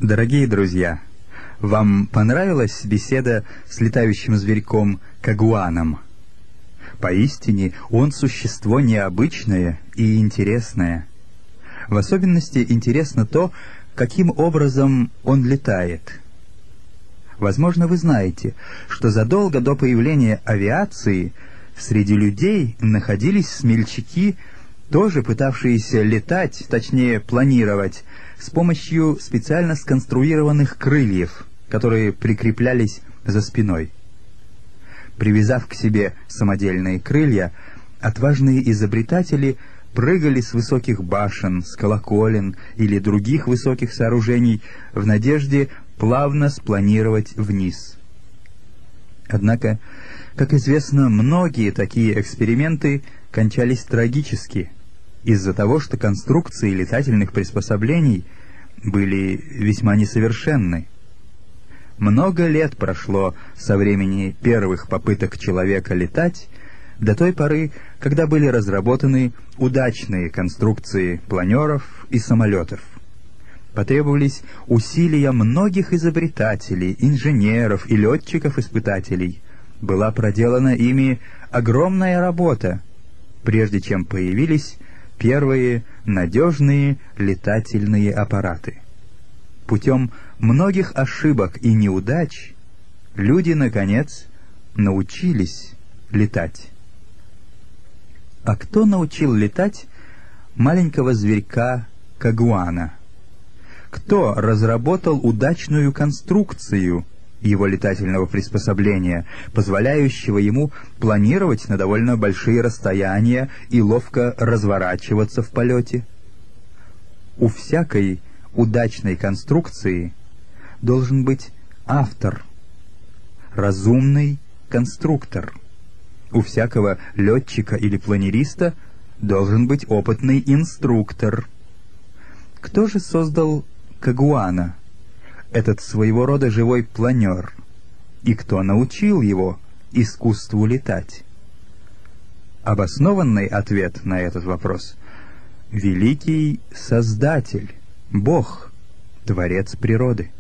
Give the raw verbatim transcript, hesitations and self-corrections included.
Дорогие друзья, вам понравилась беседа с летающим зверьком Кагуаном? Поистине, он существо необычное и интересное. В особенности интересно то, каким образом он летает. Возможно, вы знаете, что задолго до появления авиации среди людей находились смельчаки, тоже пытавшиеся летать, точнее планировать, с помощью специально сконструированных крыльев, которые прикреплялись за спиной. Привязав к себе самодельные крылья, отважные изобретатели прыгали с высоких башен, с колоколен или других высоких сооружений в надежде плавно спланировать вниз. Однако, как известно, многие такие эксперименты кончались трагически, из-за того, что конструкции летательных приспособлений были весьма несовершенны. Много лет прошло со времени первых попыток человека летать до той поры, когда были разработаны удачные конструкции планеров и самолетов. Потребовались усилия многих изобретателей, инженеров и летчиков-испытателей. Была проделана ими огромная работа, прежде чем появились первые надежные летательные аппараты. Путем многих ошибок и неудач люди, наконец, научились летать. А кто научил летать маленького зверька Кагуана? Кто разработал удачную конструкцию его летательного приспособления, позволяющего ему планировать на довольно большие расстояния и ловко разворачиваться в полете? У всякой удачной конструкции должен быть автор, разумный конструктор. У всякого летчика или планериста должен быть опытный инструктор. Кто же создал Кагуана, этот своего рода живой планер, и кто научил его искусству летать? Обоснованный ответ на этот вопрос — великий Создатель, Бог, Творец природы.